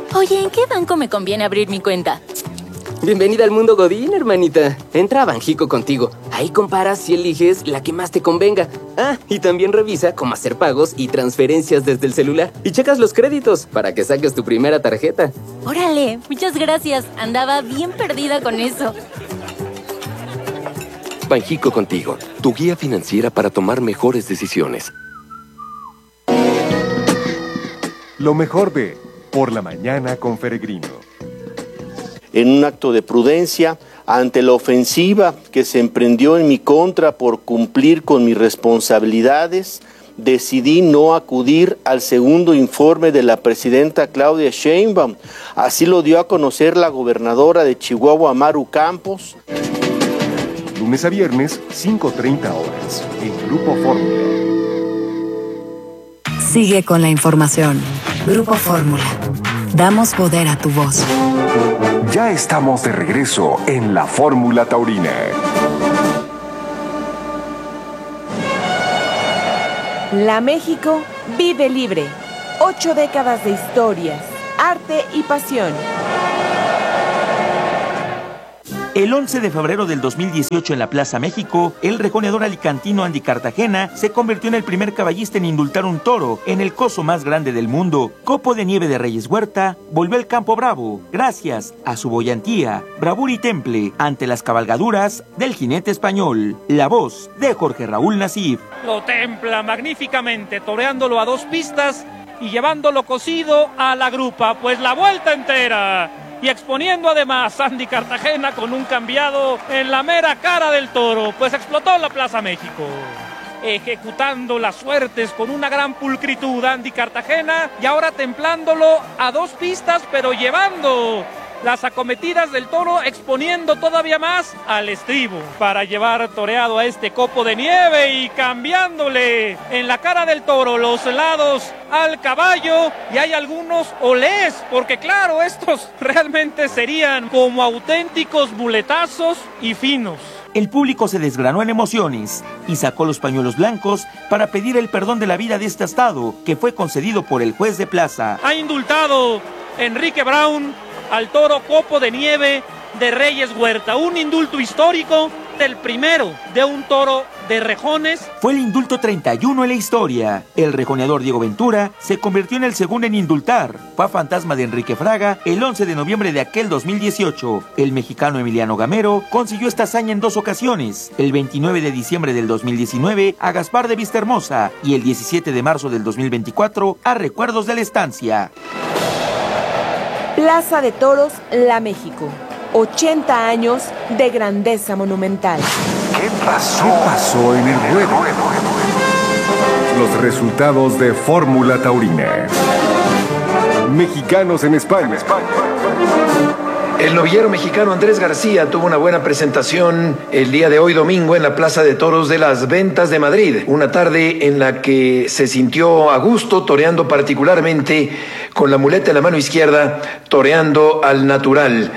Oye, ¿en qué banco me conviene abrir mi cuenta? Bienvenida al mundo Godín, hermanita. Entra a Banjico Contigo. Ahí comparas y eliges la que más te convenga. Ah, y también revisa cómo hacer pagos y transferencias desde el celular. Y checas los créditos para que saques tu primera tarjeta. Órale, muchas gracias. Andaba bien perdida con eso. Banjico Contigo, tu guía financiera para tomar mejores decisiones. Lo mejor de Por la Mañana con Peregrino. En un acto de prudencia, ante la ofensiva que se emprendió en mi contra por cumplir con mis responsabilidades, decidí no acudir al segundo informe de la presidenta Claudia Sheinbaum. Así lo dio a conocer la gobernadora de Chihuahua, Maru Campos. Lunes a viernes, 5:30 horas, en Grupo Fórmula. Sigue con la información. Grupo Fórmula. Damos poder a tu voz. Ya estamos de regreso en la Fórmula Taurina. La México vive libre. 8 décadas de historias, arte y pasión. El 11 de febrero del 2018 en la Plaza México, el rejoneador alicantino Andy Cartagena se convirtió en el primer caballista en indultar un toro en el coso más grande del mundo. Copo de Nieve de Reyes Huerta volvió al campo bravo gracias a su boyantía, bravura y temple ante las cabalgaduras del jinete español. La voz de Jorge Raúl Nasif. Lo templa magníficamente, toreándolo a 2 pistas y llevándolo cosido a la grupa, pues la vuelta entera. Y exponiendo además a Andy Cartagena con un cambiado en la mera cara del toro, pues explotó la Plaza México. Ejecutando las suertes con una gran pulcritud Andy Cartagena y ahora templándolo a 2 pistas, pero llevando las acometidas del toro, exponiendo todavía más al estribo para llevar toreado a este Copo de Nieve y cambiándole en la cara del toro los lados al caballo. Y hay algunos olés, porque claro, estos realmente serían como auténticos muletazos y finos. El público se desgranó en emociones y sacó los pañuelos blancos para pedir el perdón de la vida de este estado, que fue concedido por el juez de plaza. Ha indultado Enrique Brown al toro Copo de Nieve de Reyes Huerta, un indulto histórico, del primero de un toro de rejones. Fue el indulto 31 en la historia. El rejoneador Diego Ventura se convirtió en el segundo en indultar. Fue a fantasma de Enrique Fraga el 11 de noviembre de aquel 2018. El mexicano Emiliano Gamero consiguió esta hazaña en 2 ocasiones. El 29 de diciembre del 2019 a Gaspar de Vistahermosa y el 17 de marzo del 2024 a Recuerdos de la Estancia. Plaza de Toros, La México. 80 años de grandeza monumental. ¿Qué pasó en el ruedo? Los resultados de Fórmula Taurina. Mexicanos en España. El novillero mexicano Andrés García tuvo una buena presentación el día de hoy domingo en la Plaza de Toros de las Ventas de Madrid. Una tarde en la que se sintió a gusto toreando, particularmente con la muleta en la mano izquierda, toreando al natural.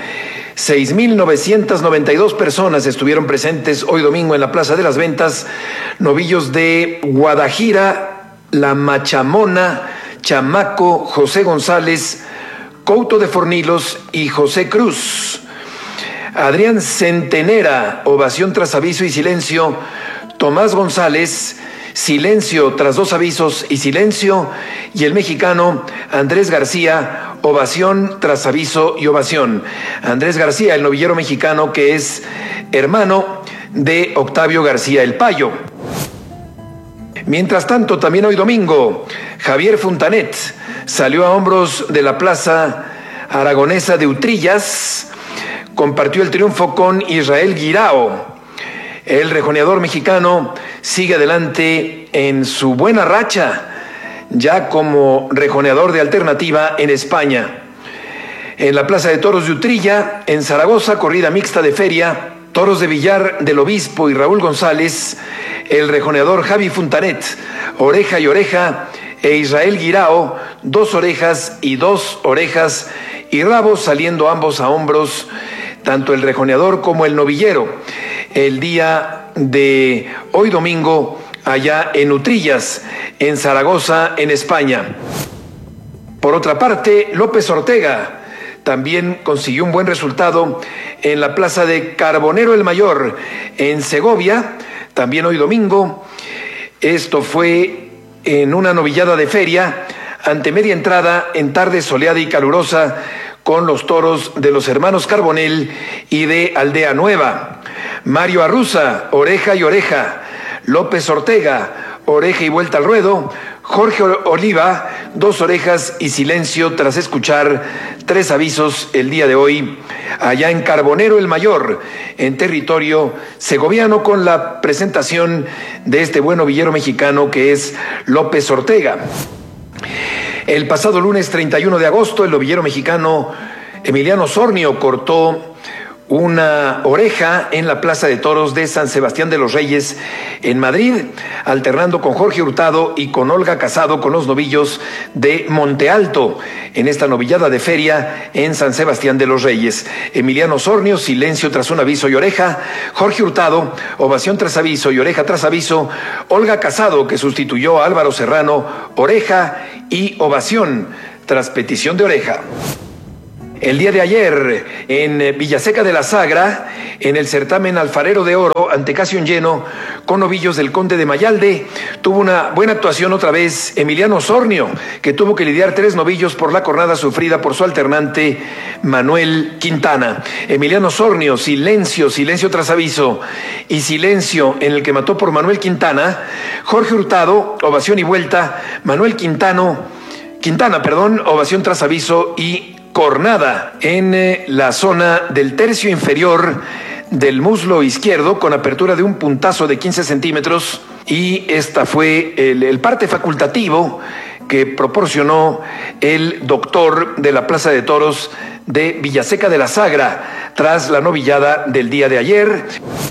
6,992 personas estuvieron presentes hoy domingo en la Plaza de las Ventas. Novillos de Guadajira, La Machamona, Chamaco, José González, Couto de Fornilos y José Cruz. Adrián Centenera, ovación tras aviso y silencio. Tomás González, silencio tras 2 avisos y silencio. Y el mexicano Andrés García, ovación tras aviso y ovación. Andrés García, el novillero mexicano que es hermano de Octavio García el Payo. Mientras tanto, también hoy domingo, Javier Fontanet salió a hombros de la Plaza Aragonesa de Utrillas, compartió el triunfo con Israel Guirao. El rejoneador mexicano sigue adelante en su buena racha, ya como rejoneador de alternativa en España. En la Plaza de Toros de Utrilla, en Zaragoza, corrida mixta de feria, toros de Villar del Obispo y Raúl González, el rejoneador Javi Fontanet, oreja y oreja, e Israel Guirao, 2 orejas y 2 orejas, y rabos saliendo ambos a hombros, tanto el rejoneador como el novillero. El día de hoy domingo, allá en Utrillas, en Zaragoza, en España. Por otra parte, López Ortega también consiguió un buen resultado en la plaza de Carbonero el Mayor, en Segovia, también hoy domingo. Esto fue en una novillada de feria, ante media entrada, en tarde soleada y calurosa, con los toros de los hermanos Carbonell y de Aldea Nueva. Mario Arruza, oreja y oreja. López Ortega, oreja y vuelta al ruedo. Jorge Oliva, 2 orejas y silencio tras escuchar 3 avisos el día de hoy, allá en Carbonero el Mayor, en territorio segoviano, con la presentación de este buen novillero mexicano que es López Ortega. El pasado lunes 31 de agosto, el novillero mexicano Emiliano Osornio cortó una oreja en la Plaza de Toros de San Sebastián de los Reyes en Madrid, alternando con Jorge Hurtado y con Olga Casado, con los novillos de Monte Alto, en esta novillada de feria en San Sebastián de los Reyes. Emiliano Osornio, silencio tras un aviso y oreja. Jorge Hurtado, ovación tras aviso y oreja tras aviso. Olga Casado, que sustituyó a Álvaro Serrano, oreja y ovación tras petición de oreja. El día de ayer, en Villaseca de la Sagra, en el certamen Alfarero de Oro, ante casi un lleno, con novillos del Conde de Mayalde, tuvo una buena actuación otra vez Emiliano Osornio, que tuvo que lidiar 3 novillos por la cornada sufrida por su alternante Manuel Quintana. Emiliano Osornio, silencio, silencio tras aviso, y silencio en el que mató por Manuel Quintana. Jorge Hurtado, ovación y vuelta. Manuel Quintana, ovación tras aviso y cornada en la zona del tercio inferior del muslo izquierdo, con apertura de un puntazo de 15 centímetros, y esta fue el parte facultativo que proporcionó el doctor de la Plaza de Toros de Villaseca de la Sagra tras la novillada del día de ayer.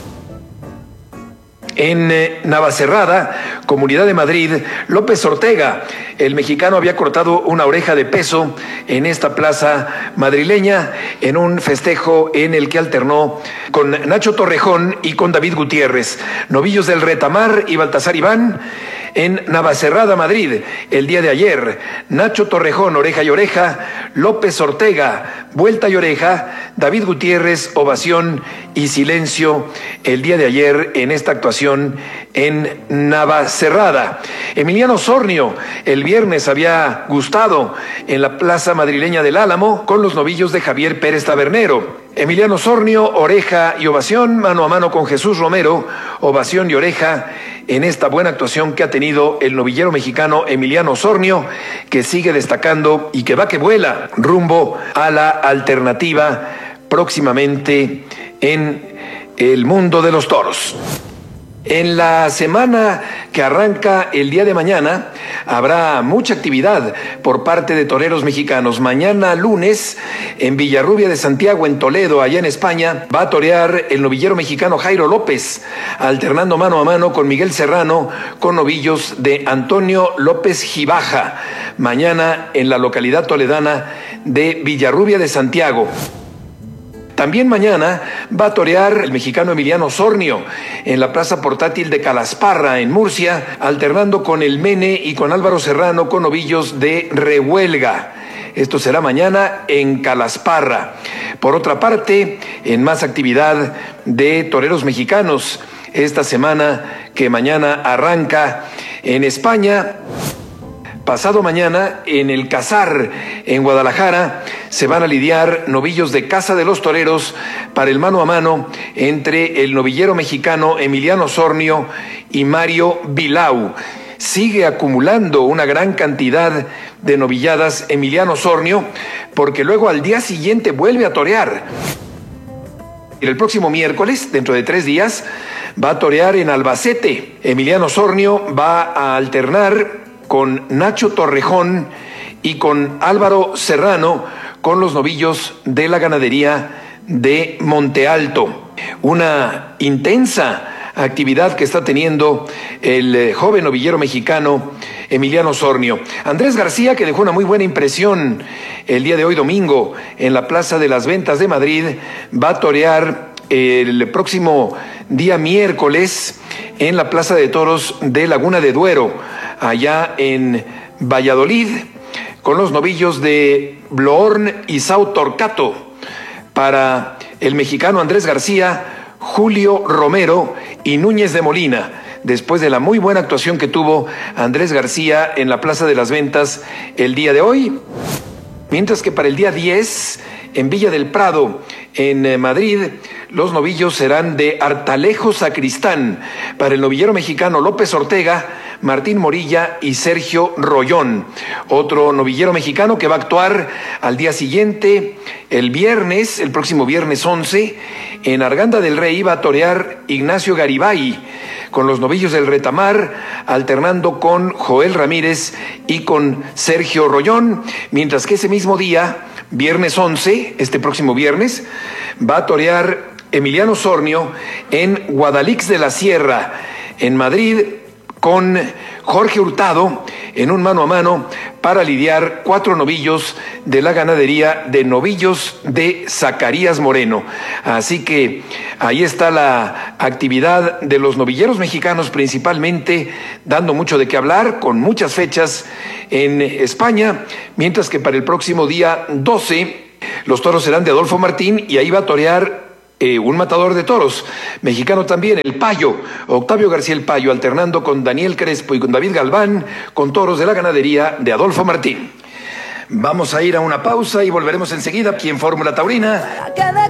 En Navacerrada, Comunidad de Madrid, López Ortega, el mexicano, había cortado una oreja de peso en esta plaza madrileña, en un festejo en el que alternó con Nacho Torrejón y con David Gutiérrez. Novillos del Retamar y Baltasar Iván, en Navacerrada, Madrid, el día de ayer. Nacho Torrejón, oreja y oreja. López Ortega, vuelta y oreja. David Gutiérrez, ovación y silencio el día de ayer en esta actuación en Navacerrada. Emiliano Osornio, el viernes había gustado en la plaza madrileña del Álamo con los novillos de Javier Pérez Tabernero. Emiliano Osornio, oreja y ovación, mano a mano con Jesús Romero, ovación y oreja en esta buena actuación que ha tenido el novillero mexicano Emiliano Osornio, que sigue destacando y que va que vuela rumbo a la alternativa próximamente en el mundo de los toros. En la semana que arranca el día de mañana habrá mucha actividad por parte de toreros mexicanos. Mañana lunes, en Villarrubia de Santiago, en Toledo, allá en España, va a torear el novillero mexicano Jairo López, alternando mano a mano con Miguel Serrano, con novillos de Antonio López Gibaja, mañana en la localidad toledana de Villarrubia de Santiago. También mañana va a torear el mexicano Emiliano Osornio en la Plaza Portátil de Calasparra, en Murcia, alternando con el Mene y con Álvaro Serrano, con novillos de Rehuelga. Esto será mañana en Calasparra. Por otra parte, en más actividad de toreros mexicanos, esta semana que mañana arranca en España, pasado mañana, en el Casar, en Guadalajara, se van a lidiar novillos de Casa de los Toreros para el mano a mano entre el novillero mexicano Emiliano Osornio y Mario Vilau. Sigue acumulando una gran cantidad de novilladas Emiliano Osornio, porque luego al día siguiente vuelve a torear. El próximo miércoles, dentro de 3 días, va a torear en Albacete. Emiliano Osornio va a alternar con Nacho Torrejón y con Álvaro Serrano, con los novillos de la ganadería de Monte Alto. Una intensa actividad que está teniendo el joven novillero mexicano Emiliano Osornio. Andrés García, que dejó una muy buena impresión el día de hoy domingo en la Plaza de las Ventas de Madrid, va a torear el próximo día miércoles en la Plaza de Toros de Laguna de Duero, allá en Valladolid, con los novillos de Bloorn y Sao Torcato. Para el mexicano Andrés García, Julio Romero y Núñez de Molina, después de la muy buena actuación que tuvo Andrés García en la Plaza de las Ventas el día de hoy. Mientras que para el día 10, en Villa del Prado, en Madrid, los novillos serán de Artalejo Sacristán. Para el novillero mexicano López Ortega, Martín Morilla y Sergio Rollón. Otro novillero mexicano que va a actuar al día siguiente, el próximo viernes 11, en Arganda del Rey va a torear Ignacio Garibay, con los novillos del Retamar, alternando con Joel Ramírez y con Sergio Rollón, mientras que ese mismo día, viernes 11, este próximo viernes, va a torear Emiliano Sornio en Guadalix de la Sierra, en Madrid, con Jorge Hurtado en un mano a mano para lidiar 4 novillos de la ganadería de novillos de Zacarías Moreno. Así que ahí está la actividad de los novilleros mexicanos, principalmente dando mucho de qué hablar, con muchas fechas en España, mientras que para el próximo día 12 los toros serán de Adolfo Martín y ahí va a torear un matador de toros, mexicano también, el Payo, Octavio García el Payo, alternando con Daniel Crespo y con David Galván, con toros de la ganadería de Adolfo Martín. Vamos a ir a una pausa y volveremos enseguida aquí en Fórmula Taurina. Cada